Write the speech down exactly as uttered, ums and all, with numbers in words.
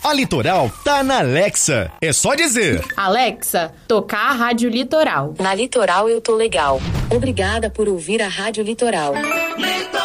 A Litoral tá na Alexa. É só dizer: Alexa, tocar a Rádio Litoral. Na Litoral eu tô legal. Obrigada por ouvir a Rádio Litoral. Litoral.